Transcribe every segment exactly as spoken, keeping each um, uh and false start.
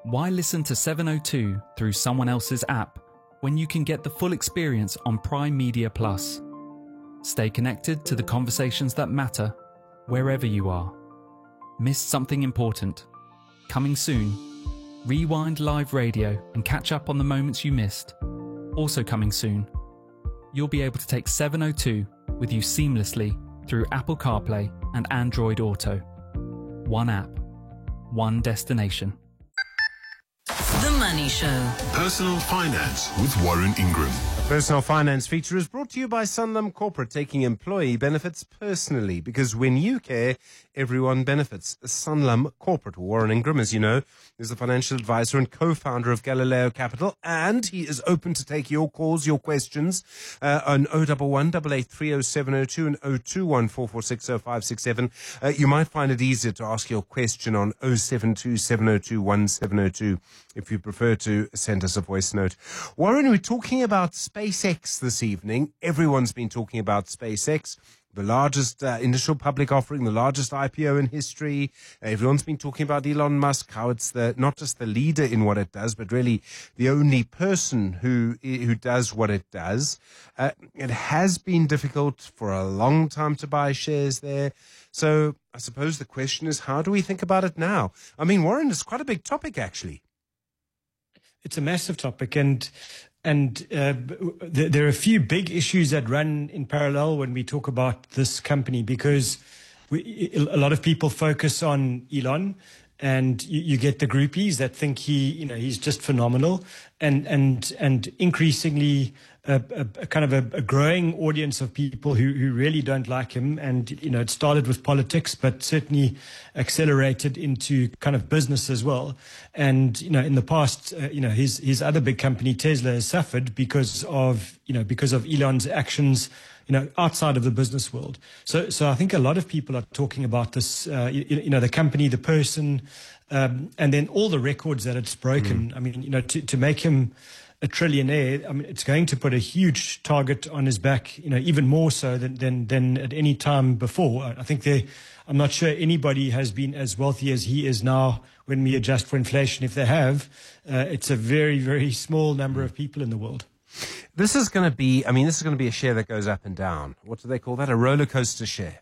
Why listen to seven oh two through someone else's app when you can get the full experience on Prime Media Plus? Stay connected to the conversations that matter wherever you are. Missed something important? Coming soon. Rewind live radio and catch up on the moments you missed. Also coming soon. You'll be able to take seven oh two with you seamlessly through Apple CarPlay and Android Auto. One app, one destination. The Money Show. Personal Finance with Warren Ingram. Personal Finance feature is brought to you by Sanlam Corporate, taking employee benefits personally, because when you care, everyone benefits. Sanlam Corporate. Warren Ingram, as you know, is the financial advisor and co-founder of Galileo Capital, and he is open to take your calls, your questions uh, on oh one one, eight eight three, oh seven oh two and oh two one, four four six, oh five six seven. Uh, you might find it easier to ask your question on oh seven two, seven oh two, one seven oh two if you prefer to send us a voice note. Warren, we're talking about SpaceX this evening. Everyone's been talking about SpaceX. The largest uh, initial public offering, the largest I P O in history. Everyone's been talking about Elon Musk, how it's the not just the leader in what it does, but really the only person who who does what it does. Uh, it has been difficult for a long time to buy shares there. So I suppose the question is, how do we think about it now? I mean, Warren, it's quite a big topic, actually. It's a massive topic, and and uh, th- there are a few big issues that run in parallel when we talk about this company, because we, a lot of people focus on Elon, and you, you get the groupies that think he, you know, he's just phenomenal, and and and increasingly a, a, a kind of a, a growing audience of people who who really don't like him. And you know, it started with politics, but certainly accelerated into kind of business as well. And you know, in the past, uh, you know, his his other big company Tesla has suffered because of you know because of Elon's actions, you know, outside of the business world. So, so I think a lot of people are talking about this, uh, you, you know, the company, the person, um, and then all the records that it's broken. Mm. I mean, you know, to, to make him a trillionaire, I mean, it's going to put a huge target on his back, you know, even more so than, than, than at any time before. I think they, I'm not sure anybody has been as wealthy as he is now when we adjust for inflation. If they have, uh, it's a very, very small number of people in the world. This is going to be, I mean, this is going to be a share that goes up and down. What do they call that? A roller coaster share.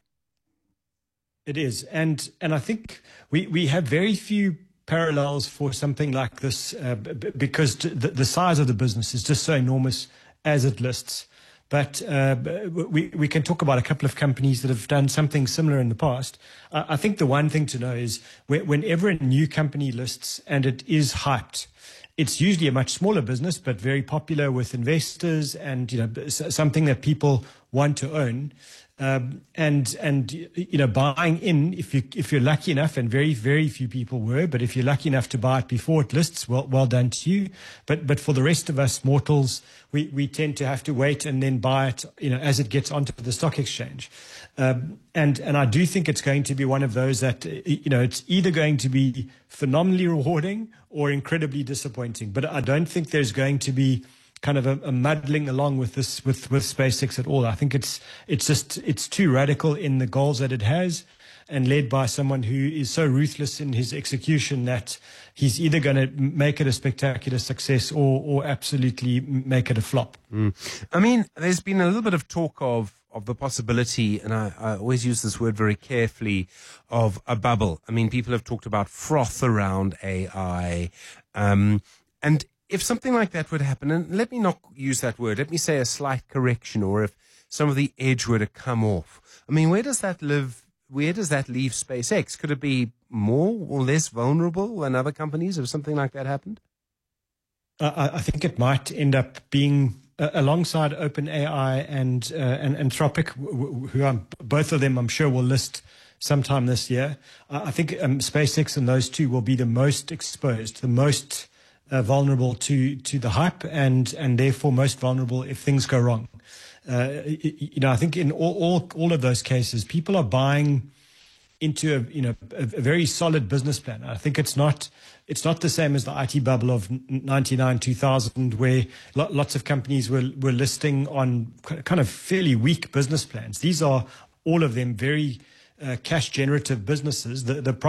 It is. And and I think we, we have very few parallels for something like this uh, b- because the, the size of the business is just so enormous as it lists. But uh, we, we can talk about a couple of companies that have done something similar in the past. Uh, I think the one thing to know is whenever a new company lists and it is hyped, it's usually a much smaller business, but very popular with investors, and you know something that people want to own. Um, and and you know buying in, if you if you're lucky enough, and very very few people were, but if you're lucky enough to buy it before it lists, well well done to you. But but for the rest of us mortals, we we tend to have to wait and then buy it, you know, as it gets onto the stock exchange. Um, and and I do think it's going to be one of those that you know it's either going to be phenomenally rewarding or incredibly disappointing. But I don't think there's going to be kind of a, a muddling along with this with, with SpaceX at all. I think it's it's just it's too radical in the goals that it has, and led by someone who is so ruthless in his execution that he's either going to make it a spectacular success or or absolutely make it a flop. Mm. I mean, there's been a little bit of talk of of the possibility, and I, I always use this word very carefully, of a bubble. I mean, people have talked about froth around A I, um, and if something like that would happen, and let me not use that word, let me say a slight correction, or if some of the edge were to come off, I mean, where does that live? Where does that leave SpaceX? Could it be more or less vulnerable than other companies if something like that happened? Uh, I think it might end up being uh, alongside OpenAI and uh, and Anthropic, who I'm, both of them I'm sure will list sometime this year. Uh, I think um, SpaceX and those two will be the most exposed, the most Uh, vulnerable to to the hype, and and therefore most vulnerable if things go wrong. Uh, you know, I think in all, all all of those cases, people are buying into a you know a, a very solid business plan. I think it's not it's not the same as the I T bubble of ninety-nine, two thousand, where lo- lots of companies were were listing on kind of fairly weak business plans. These are all of them very uh, cash generative businesses. The the